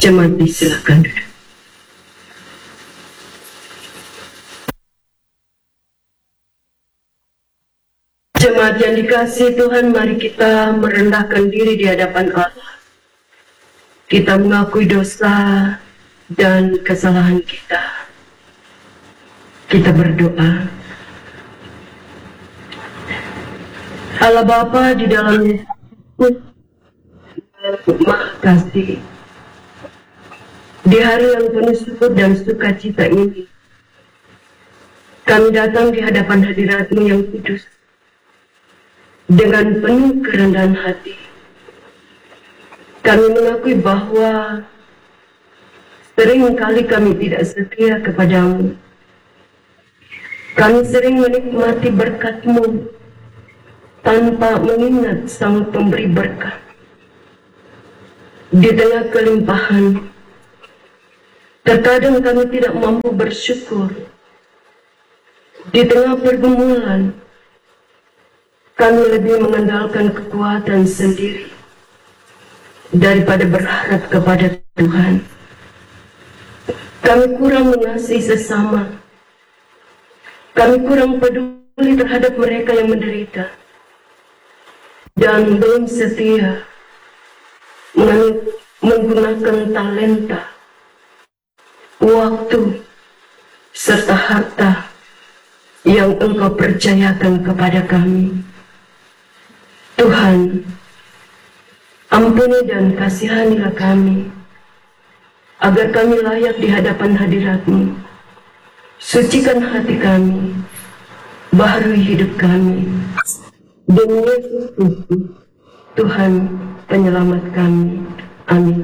Jemaat silakan duduk. Jemaat yang dikasihi Tuhan, mari kita merendahkan diri di hadapan Allah. Kita mengakui dosa dan kesalahan kita. Kita berdoa. Allah Bapa di dalam Maha Kasih, di hari yang penuh syukur dan sukacita ini, kami datang di hadapan hadirat-Mu yang kudus dengan penuh kerendahan hati. Kami mengakui bahwa seringkali kami tidak setia kepada-Mu. Kami sering menikmati berkat-Mu tanpa mengingat Sang Pemberi berkat. Di tengah kelimpahan, terkadang kami tidak mampu bersyukur. Di tengah pergumulan, kami lebih mengandalkan kekuatan sendiri daripada berharap kepada Tuhan. Kami kurang mengasihi sesama. Kami kurang peduli terhadap mereka yang menderita. Dan belum setia menggunakan talenta, waktu, serta harta yang Engkau percayakan kepada kami. Tuhan, ampuni dan kasihanilah kami, agar kami layak di hadapan hadirat-Mu. Sucikan hati kami, baharui hidup kami. Demi Yesus Kristus, Tuhan penyelamat kami. Amin.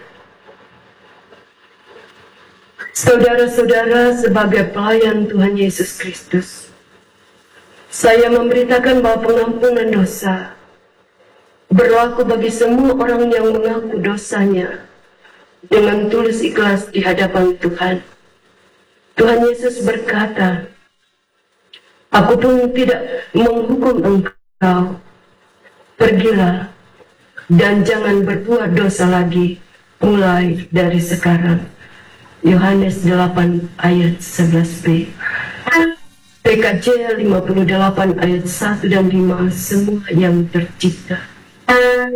Saudara-saudara, sebagai pelayan Tuhan Yesus Kristus, saya memberitakan bahwa pengampunan dosa berlaku bagi semua orang yang mengaku dosanya dengan tulus ikhlas di hadapan Tuhan. Tuhan Yesus berkata, "Aku pun tidak menghukum engkau. Pergilah dan jangan berbuat dosa lagi mulai dari sekarang." Yohanes 8 ayat 11b. PKJ 58 ayat 1 dan 5, semua yang tercipta.